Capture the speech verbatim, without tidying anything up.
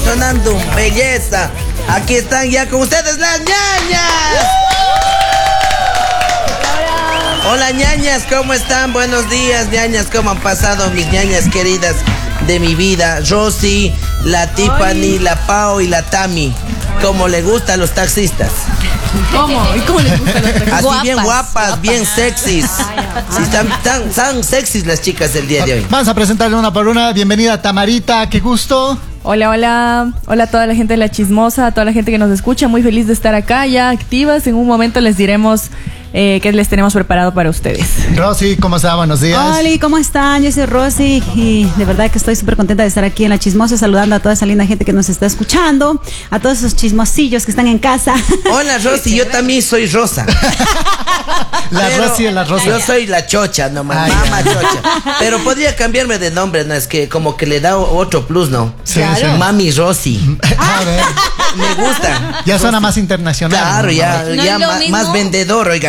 sonando, belleza. Aquí están ya con ustedes las ñañas. Hola ñañas, ¿cómo están? Buenos días ñañas, ¿cómo han pasado mis ñañas queridas de mi vida? Rosy, la Tiffany, la Pau y la Tami. Como le gusta a los taxistas. ¿Cómo? ¿Y cómo les gusta los taxistas? Así Guapas, bien guapas, guapas. bien sexys. Sí, están tan, tan sexys las chicas del día de hoy. Vamos a presentarle una por una. Bienvenida Tamarita, qué gusto. Hola, hola, hola a toda la gente de La Chismosa, a toda la gente que nos escucha, muy feliz de estar acá, ya activas. En un momento les diremos eh, qué les tenemos preparado para ustedes. Rosy, ¿cómo está? Buenos días. Hola, ¿cómo están? Yo soy Rosy y de verdad que estoy súper contenta de estar aquí en La Chismosa, saludando a toda esa linda gente que nos está escuchando, a todos esos chismosillos que están en casa. Hola Rosy, yo también soy Rosa. La Pero Rosy es la Rosa. Yo soy la chocha, nomás, Ay, mamá ay. chocha. Pero podría cambiarme de nombre, ¿no? Es que como que le da otro plus, ¿no? Sí, Claro. sí. Mami Rosy. A ver, Me gusta. ya suena más internacional. Claro, ¿no? ya, No ya es lo ma- mismo. más vendedor, oiga.